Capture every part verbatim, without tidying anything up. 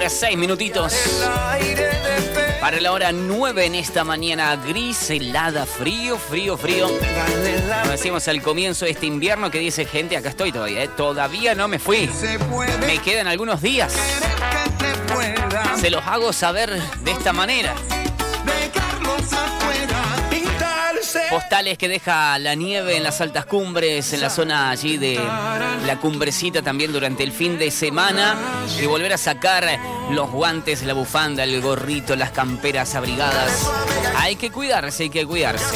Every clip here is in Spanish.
seis minutitos. Para la hora nueve en esta mañana gris, helada, frío, frío, frío. Como decimos al comienzo de este invierno, que dice gente, acá estoy todavía, ¿eh? Todavía no me fui. Me quedan algunos días. Se los hago saber de esta manera. Postales que deja la nieve en las altas cumbres, en la zona allí de la cumbrecita también durante el fin de semana. Y volver a sacar los guantes, la bufanda, el gorrito, las camperas abrigadas. Hay que cuidarse, hay que cuidarse.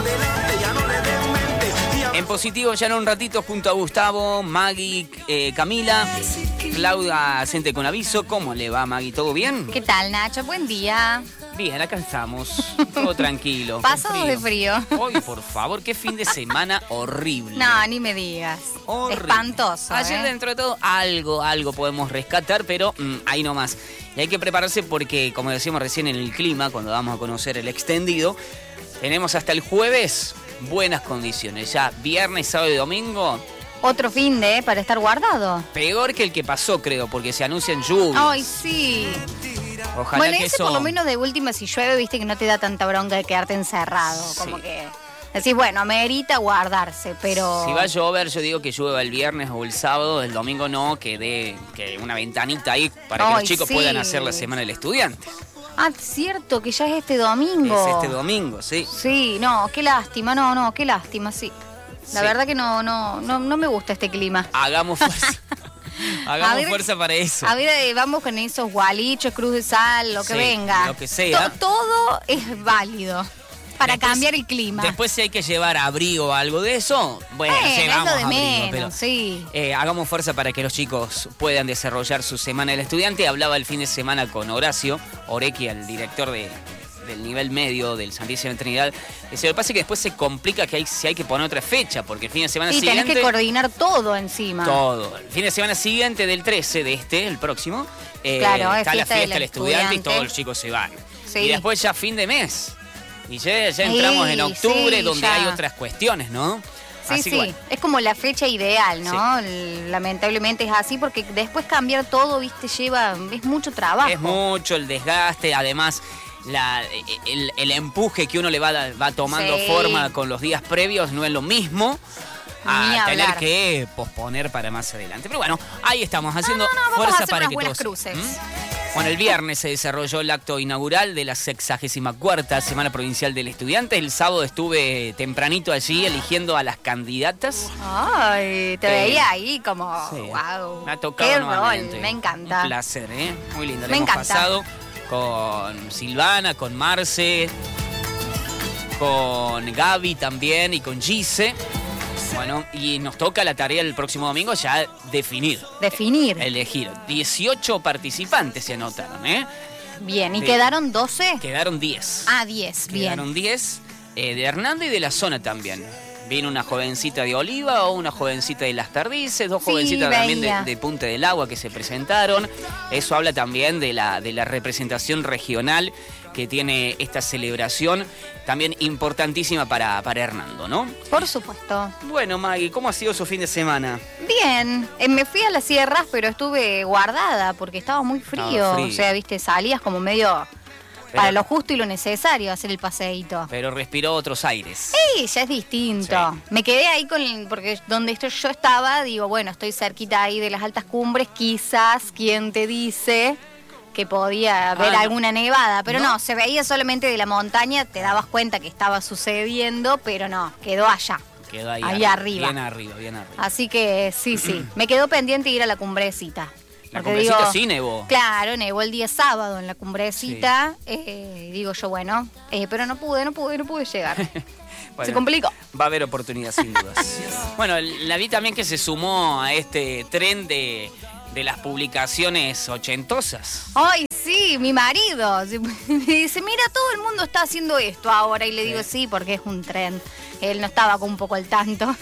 En positivo ya en un ratito junto a Gustavo, Maggie, eh, Camila, Claudia, Cente con aviso. ¿Cómo le va, Maggie? ¿Todo bien? ¿Qué tal, Nacho? Buen día. Bien, acá estamos, todo tranquilo. Pasados de frío. Hoy, por favor, qué fin de semana horrible. No, ni me digas. Horrible. Espantoso. Ayer, ¿eh? dentro de todo, algo, algo podemos rescatar, pero mmm, ahí nomás. Y hay que prepararse porque, como decíamos recién en el clima, cuando vamos a conocer el extendido, tenemos hasta el jueves buenas condiciones. Ya viernes, sábado y domingo. Otro fin de, ¿eh? Para estar guardado. Peor que el que pasó, creo, porque se anuncian lluvias. Ay, sí. Ojalá bueno, que ese eso... por lo menos de última, si llueve, viste que no te da tanta bronca de quedarte encerrado. Sí. Como que decís, bueno, amerita guardarse, pero... Si va a llover, yo digo que llueva el viernes o el sábado, el domingo no, que dé que una ventanita ahí para que Ay, los chicos sí. puedan hacer la semana del estudiante. Ah, cierto, que ya es este domingo. Es este domingo, sí. Sí, no, qué lástima, no, no, qué lástima, sí. La Sí. verdad que no, no, no, no me gusta este clima. Hagamos fuerza. Hagamos A ver, fuerza para eso. A ver, eh, vamos con esos gualichos, cruz de sal, lo que Sí, venga. lo que sea. To- todo es válido para Después- cambiar el clima. Después si hay que llevar abrigo o algo de eso, bueno, Bueno, es llevamos lo de abrigo, menos, pero sí. eh, hagamos fuerza para que los chicos puedan desarrollar su semana del estudiante. Hablaba el fin de semana con Horacio Orequi, el director de, del nivel medio del Santísima Trinidad. Dice, lo que pasa es que después se complica que hay, si hay que poner otra fecha, porque el fin de semana Y siguiente... tenés que coordinar todo encima. Todo. El fin de semana siguiente del trece de este, el próximo, eh, Claro, es está la fiesta fiesta del del estudiante, y estudiante. todos los chicos se van. Sí. Y después ya fin de mes. Y ya, ya entramos Sí, en octubre, sí, donde ya. hay otras cuestiones, ¿no? Sí, Así sí, que bueno. es como la fecha ideal, ¿no? L- Lamentablemente es así porque después cambiar todo, viste, lleva, es mucho trabajo. Es mucho el desgaste, además la, el, el empuje que uno le va, va tomando Sí. forma con los días previos no es lo mismo Ni a tener hablar. que posponer para más adelante. Pero bueno, ahí estamos haciendo No, no, no, vamos fuerza a hacer para unas que buenas todos... cruces. ¿Mm? Bueno, el viernes se desarrolló el acto inaugural de la sexagésima cuarta Semana Provincial del Estudiante. El sábado estuve tempranito allí eligiendo a las candidatas. Ay, te Sí. veía ahí como, Sí. wow. Me ha tocado Qué nuevamente. rol, me encanta. Un placer, ¿eh? Muy lindo. Me Lo hemos encanta. pasado con Silvana, con Marce, con Gaby también y con Gise. Bueno, y nos toca la tarea el próximo domingo ya definir, Definir. elegir. dieciocho participantes se anotaron, ¿eh? Bien, ¿y de- quedaron doce? Quedaron diez. Ah, diez, bien. Quedaron diez eh, de Hernando y de la zona también. Vino una jovencita de Oliva o una jovencita de Las Perdices, dos Sí, jovencitas también de, veía. de Punta del Agua que se presentaron. Eso habla también de la, de la representación regional que tiene esta celebración, también importantísima para, para Hernando, ¿no? Por supuesto. Bueno, Maggie, ¿cómo ha sido su fin de semana? Bien, eh, me fui a las sierras, pero estuve guardada porque estaba muy frío. Estaba frío. O sea, viste, salías como medio Pero- para lo justo y lo necesario hacer el paseíto. Pero respiró otros aires. Sí, ya es distinto. Sí. Me quedé ahí con el- porque donde esto- yo estaba, digo, bueno, estoy cerquita ahí de las altas cumbres, quizás, ¿quién te dice que podía haber no. alguna nevada? Pero ¿No? no, se veía solamente de la montaña, te dabas cuenta que estaba sucediendo, pero no, quedó allá. Quedó ahí, Ahí ar- arriba. Bien arriba, bien arriba. Así que sí, sí, me quedó pendiente ir a la cumbrecita. La Porque cumbrecita digo, sí nevó. Claro, nevó el día sábado en la cumbrecita. eh, digo yo, bueno, eh, pero no pude, no pude, no pude llegar. Bueno, Se complicó. Va a haber oportunidad, sin dudas. Bueno, la vi también que se sumó a este tren de, de las publicaciones ochentosas. Ay, sí, mi marido me dice, mira, todo el mundo está haciendo esto ahora. Y le digo, sí, porque es un tren. Él no estaba con un poco al tanto.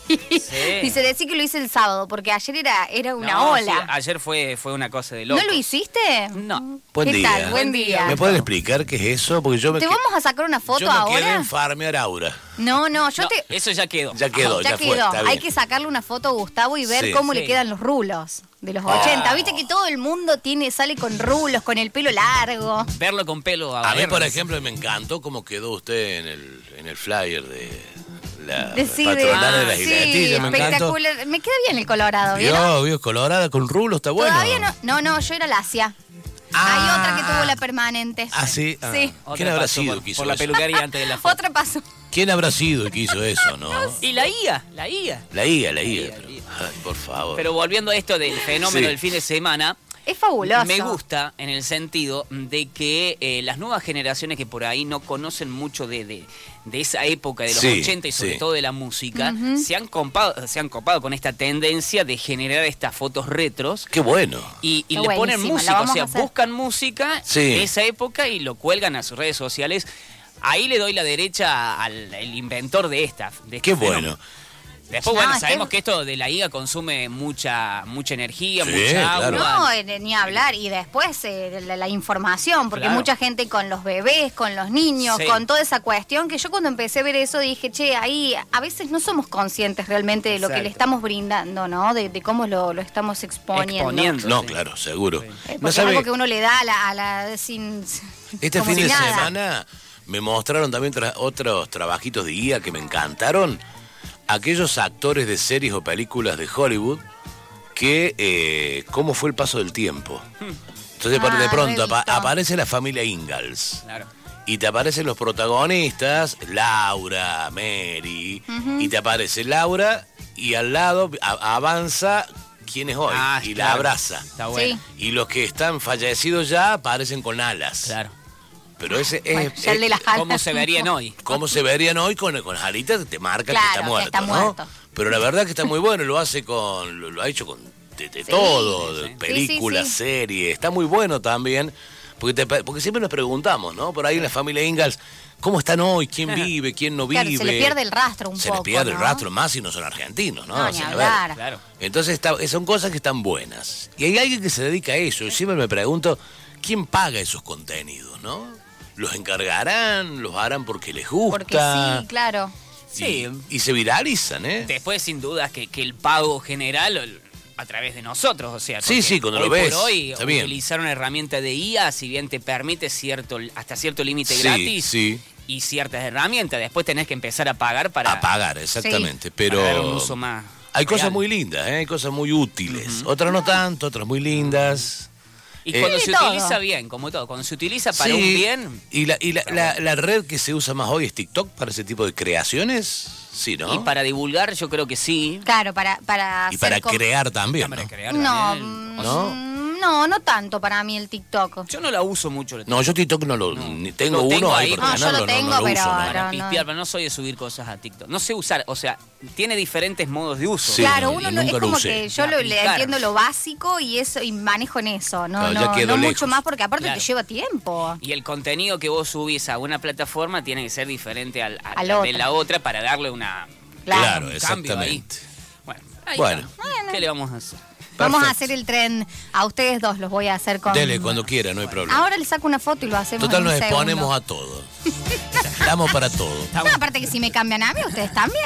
Sí. Dice, decí que lo hice el sábado, porque ayer era, era una No, ola. sí, ayer fue, fue una cosa de loco. ¿No lo hiciste? No. Buen ¿Qué día. tal? Buen día. ¿Me pueden explicar qué es eso? Porque yo me, ¿Te que- vamos a sacar una foto yo me quedé ahora? en farmear Aura. No, no, yo No, te... eso ya quedó. Ya quedó, ya ya, quedó. fue. Está bien. Hay que sacarle una foto a Gustavo y ver Sí. cómo Sí. le quedan los rulos de los Oh. ochenta. Viste que todo el mundo tiene sale con rulos, con el pelo largo. Verlo con pelo A mí, ver, por ejemplo, me encantó cómo quedó usted en el, en el flyer de la Decide. patronal de Ah, las sí, Giletillas. Me encantó. espectacular. Me queda bien el colorado, ¿vieron? Vio, vio, colorada con rulo, está bueno. Todavía no. No, no, yo era lacia. Ah. Hay otra que tuvo la permanente. Ah, sí. Ah. Sí. Otra ¿Quién habrá pasó sido por, que hizo por la eso? peluquería antes de la foto. Otra pasó. ¿Quién habrá sido el que hizo eso, no? Y la I A, la I A. La I A, la I A. La pero- I ay, por favor. Pero volviendo a esto del fenómeno Sí. del fin de semana, Es fabuloso. me gusta en el sentido de que eh, las nuevas generaciones que por ahí no conocen mucho de, de, de esa época de los Sí, ochenta y sobre sí. todo de la música, se, han copado, se han copado con esta tendencia de generar estas fotos retros. Qué bueno. Y, y Está le ponen buenísima, la música, o vamos sea, a hacer. buscan música Sí. de esa época y lo cuelgan a sus redes sociales. Ahí le doy la derecha al el inventor de esta. De este Qué fenómeno. bueno. Después, No, bueno, es sabemos que- que esto de la I A consume mucha mucha energía, Sí, mucha agua. claro. No, eh, ni hablar. Y después eh, la, la información, porque Claro. mucha gente con los bebés, con los niños, Sí. con toda esa cuestión, que yo cuando empecé a ver eso dije, che, ahí a veces no somos conscientes realmente de lo que Exacto. le estamos brindando, ¿no? De, de cómo lo, lo estamos exponiendo. Exponiendo. No, Sí. claro, seguro. Eh, ¿No porque es sabe? algo que uno le da a la... A la sin, Este como fin si de nada. semana me mostraron también tra- otros trabajitos de I A que me encantaron. Aquellos actores de series o películas de Hollywood que, eh, cómo fue el paso del tiempo. Entonces, Ah, de pronto apa- revisto. aparece la familia Ingalls. Claro. Y te aparecen los protagonistas, Laura, Mary, y te aparece Laura y al lado a- avanza quién es hoy Ah, y la claro. abraza. Está bueno. Sí. Y los que están fallecidos ya aparecen con alas. Claro. Pero ese es, Bueno, ya el de es- las alas. ¿Cómo se verían hoy? cómo se verían hoy con, con las alitas, te marca Claro, que está que muerto, está ¿no? muerto. Pero la verdad que está muy bueno, lo hace con, lo, lo ha hecho con de, de Sí, todo, sí, de sí. películas, Sí, sí, sí. series, está muy bueno también, porque, te- porque siempre nos preguntamos, ¿no? Por ahí en la familia Ingalls, ¿cómo están hoy? ¿Quién vive? ¿Quién no vive? Claro, se le pierde el rastro un Se poco, les pierde el ¿no? rastro más si no son argentinos, ¿no? No, O ni sea, a ver. hablar. Claro. Entonces está- son cosas que están buenas. Y hay alguien que se dedica a eso. Yo siempre me pregunto, ¿quién paga esos contenidos, no? ¿Los encargarán? ¿Los harán porque les gusta? Porque sí, claro. Sí. Y, y se viralizan, ¿eh? Después, sin duda, que, que el pago general a través de nosotros, o sea, Sí, porque sí, cuando hoy lo ves, por hoy está bien. utilizar una herramienta de I A, si bien te permite cierto hasta cierto límite Sí, gratis sí. y ciertas herramientas, después tenés que empezar a pagar para, A pagar, exactamente. Pero para dar un uso más hay cosas real. muy lindas, ¿eh? Hay cosas muy útiles. Otras no tanto, otras muy lindas. Y Eh, cuando Sí, se todo. utiliza bien, como todo, cuando se utiliza para Sí. un bien, ¿Y, la, y la, la- la red que se usa más hoy es TikTok para ese tipo de creaciones? Sí, ¿no? y para divulgar yo creo que sí. Claro, para, para Y hacer para com- crear también, Para ¿no? crear No, también. mm, O sea, ¿No? no, no tanto para mí el TikTok. yo no la uso mucho. No, yo TikTok no lo... Ni tengo Lo uno tengo ahí ahí, para no, yo lo tenerlo, tengo, no, no lo pero uso, no. ahora- Para no. pispear, pero no soy de subir cosas a TikTok. No sé usar, o sea, tiene diferentes modos de uso. Sí, claro, no, uno y no, es nunca lo como usé. que yo Y lo, le aplicar. entiendo lo básico y eso y manejo en eso, no, Claro, ya no, quedo no mucho lejos. más porque aparte Claro. te lleva tiempo. Y el contenido que vos subís a una plataforma tiene que ser diferente al, al- Al de otro. la otra para darle una Claro. un Claro, cambio ahí. exactamente. Bueno, ahí Bueno. está. ¿Qué le vamos a hacer? Vamos a Perfecto. hacer el tren a ustedes dos, los voy a hacer con... Dele cuando quiera, no hay problema. Ahora le saco una foto y lo hacemos Total, en un nos exponemos segundo. a todo. Estamos para todo. No, aparte que si me cambian a mí, ustedes también.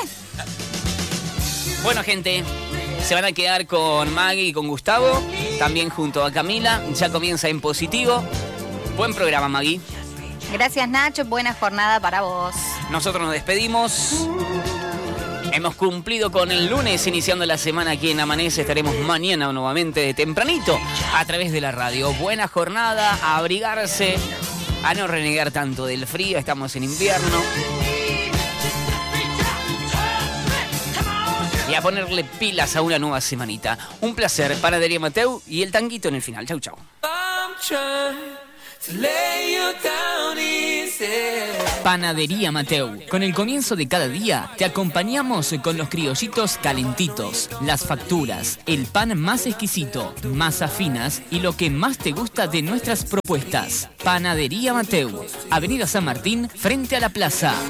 Bueno, gente, se van a quedar con Maggie y con Gustavo, también junto a Camila. Ya comienza en positivo. Buen programa, Maggie. Gracias, Nacho. Buena jornada para vos. Nosotros nos despedimos. Hemos cumplido con el lunes, iniciando la semana aquí en Amanece. Estaremos mañana nuevamente de tempranito a través de la radio. Buena jornada, a abrigarse, a no renegar tanto del frío. Estamos en invierno. Y a ponerle pilas a una nueva semanita. Un placer, Panadería Mateu y el tanguito en el final. Chau, chau. Panadería Mateu. Con el comienzo de cada día, te acompañamos con los criollitos calentitos, las facturas, el pan más exquisito, masas finas y lo que más te gusta de nuestras propuestas. Panadería Mateu, Avenida San Martín, frente a la plaza.